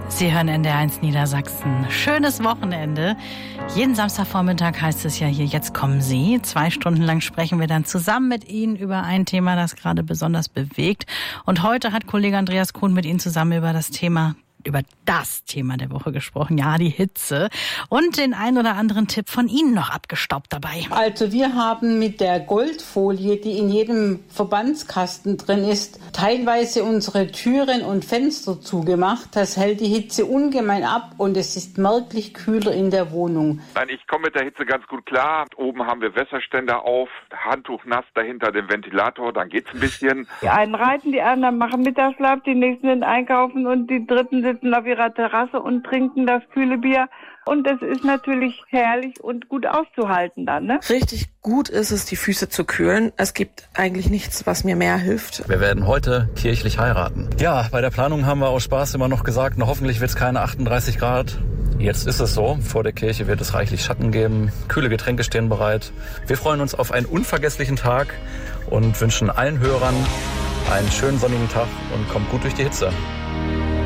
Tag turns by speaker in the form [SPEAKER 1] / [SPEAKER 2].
[SPEAKER 1] Sie hören NDR1 Niedersachsen. Schönes Wochenende. Jeden Samstagvormittag heißt es ja hier, jetzt kommen Sie. 2 Stunden lang sprechen wir dann zusammen mit Ihnen über ein Thema, das gerade besonders bewegt. Und heute hat Kollege Andreas Kuhn mit Ihnen zusammen über das Thema der Woche gesprochen. Ja, die Hitze. Und den ein oder anderen Tipp von Ihnen noch abgestaubt dabei.
[SPEAKER 2] Also wir haben mit der Goldfolie, die in jedem Verbandskasten drin ist, teilweise unsere Türen und Fenster zugemacht. Das hält die Hitze ungemein ab und es ist merklich kühler in der Wohnung.
[SPEAKER 3] Nein, ich komme mit der Hitze ganz gut klar. Oben haben wir Wässerständer auf, Handtuch nass dahinter dem Ventilator, dann geht's ein bisschen.
[SPEAKER 4] Die einen reiten, die anderen machen Mittagsschlaf, die nächsten sind einkaufen und die dritten sitzen auf ihrer Terrasse und trinken das kühle Bier. Und das ist natürlich herrlich und gut auszuhalten dann, ne?
[SPEAKER 5] Richtig gut ist es, die Füße zu kühlen. Es gibt eigentlich nichts, was mir mehr hilft.
[SPEAKER 6] Wir werden heute kirchlich heiraten. Ja, bei der Planung haben wir aus Spaß immer noch gesagt, na, hoffentlich wird es keine 38 Grad. Jetzt ist es so, vor der Kirche wird es reichlich Schatten geben, kühle Getränke stehen bereit. Wir freuen uns auf einen unvergesslichen Tag und wünschen allen Hörern einen schönen sonnigen Tag und kommt gut durch die Hitze.